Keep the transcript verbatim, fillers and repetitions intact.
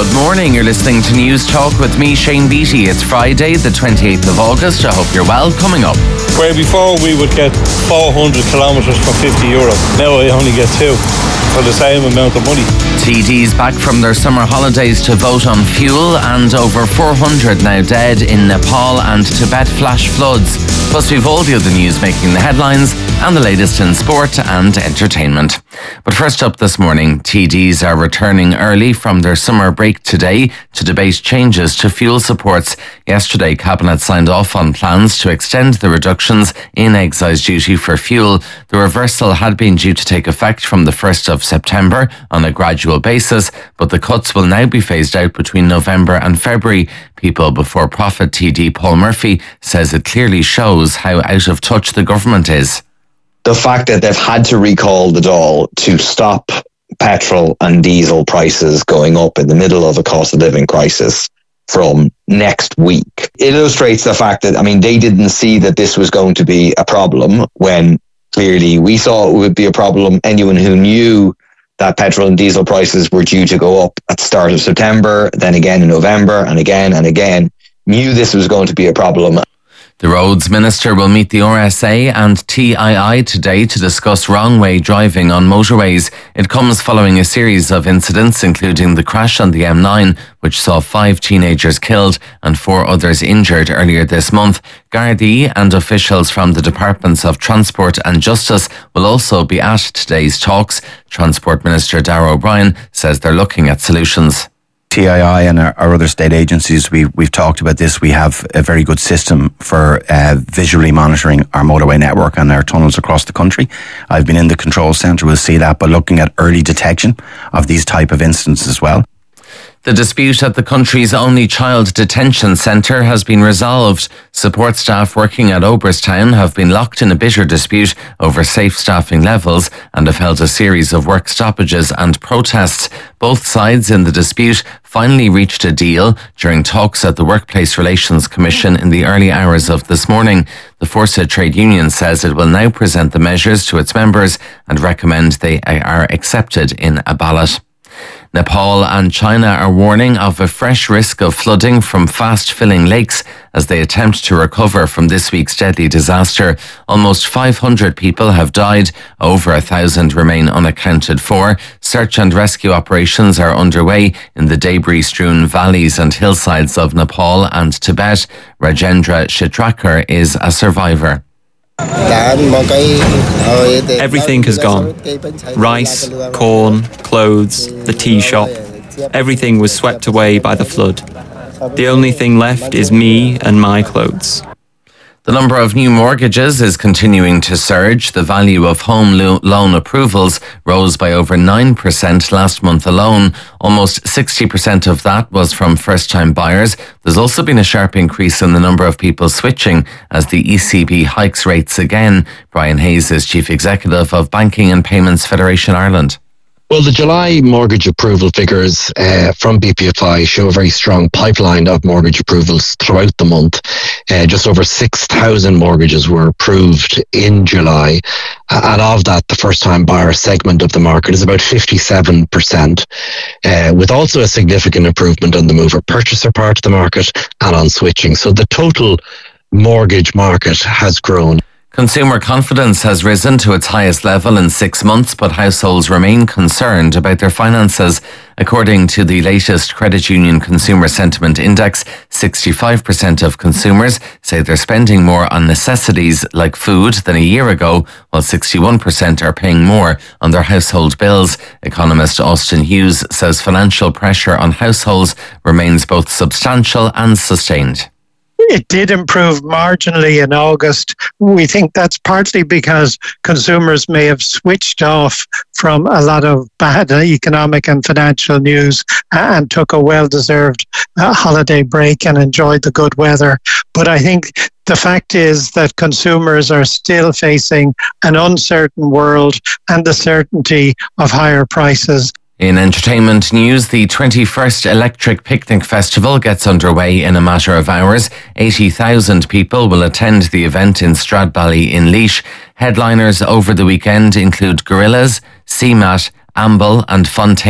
Good morning, you're listening to News Talk with me, Shane Beattie. It's Friday, the twenty-eighth of August. I hope you're well. Coming up. Where before we would get four hundred kilometres for fifty euro, now I only get two for the same amount of money. T Ds back from their summer holidays to vote on fuel, and over four hundred now dead in Nepal and Tibet flash floods. Plus we've all the other news making the headlines and the latest in sport and entertainment. But first up this morning, T Ds are returning early from their summer break today to debate changes to fuel supports. Yesterday, Cabinet signed off on plans to extend the reductions in excise duty for fuel. The reversal had been due to take effect from the first of September on a gradual basis, but the cuts will now be phased out between November and February. People Before Profit T D Paul Murphy says it clearly shows how out of touch the government is. The fact that they've had to recall the Dáil to stop petrol and diesel prices going up in the middle of a cost of living crisis from next week, it illustrates the fact that, I mean, they didn't see that this was going to be a problem when clearly we saw it would be a problem. Anyone who knew that petrol and diesel prices were due to go up at the start of September, then again in November, and again and again, knew this was going to be a problem. The Roads Minister will meet the R S A and T I I today to discuss wrong-way driving on motorways. It comes following a series of incidents, including the crash on the M nine, which saw five teenagers killed and four others injured earlier this month. Gardaí and officials from the Departments of Transport and Justice will also be at today's talks. Transport Minister Darragh O'Brien says they're looking at solutions. T I I and our, our other state agencies, we, we've talked about this. We have a very good system for uh, visually monitoring our motorway network and our tunnels across the country. I've been in the control centre, we'll see that, but looking at early detection of these type of incidents as well. The dispute at the country's only child detention centre has been resolved. Support staff working at Oberstown have been locked in a bitter dispute over safe staffing levels and have held a series of work stoppages and protests. Both sides in the dispute finally reached a deal during talks at the Workplace Relations Commission in the early hours of this morning. The Forsa trade union says it will now present the measures to its members and recommend they are accepted in a ballot. Nepal and China are warning of a fresh risk of flooding from fast-filling lakes as they attempt to recover from this week's deadly disaster. Almost five hundred people have died, over a thousand remain unaccounted for. Search and rescue operations are underway in the debris-strewn valleys and hillsides of Nepal and Tibet. Rajendra Shitrakar is a survivor. Everything has gone. Rice, corn, clothes, the tea shop. Everything was swept away by the flood. The only thing left is me and my clothes. The number of new mortgages is continuing to surge. The value of home lo- loan approvals rose by over nine percent last month alone. Almost sixty percent of that was from first-time buyers. There's also been a sharp increase in the number of people switching as the E C B hikes rates again. Brian Hayes is Chief Executive of Banking and Payments Federation Ireland. Well, the July mortgage approval figures uh, from B P F I show a very strong pipeline of mortgage approvals throughout the month. Uh, just over six thousand mortgages were approved in July. Uh, and of that, the first-time buyer segment of the market is about fifty-seven percent, uh, with also a significant improvement on the mover-purchaser part of the market and on switching. So the total mortgage market has grown. Consumer confidence has risen to its highest level in six months, but households remain concerned about their finances. According to the latest Credit Union Consumer Sentiment Index, sixty-five percent of consumers say they're spending more on necessities like food than a year ago, while sixty-one percent are paying more on their household bills. Economist Austin Hughes says financial pressure on households remains both substantial and sustained. It did improve marginally in August. We think that's partly because consumers may have switched off from a lot of bad economic and financial news and took a well-deserved uh, holiday break and enjoyed the good weather. But I think the fact is that consumers are still facing an uncertain world and the certainty of higher prices. In entertainment news, the twenty-first Electric Picnic Festival gets underway in a matter of hours. eighty thousand people will attend the event in Stradbally in Laois. Headliners over the weekend include Gorillaz, C MAT, Amble and Fontaine.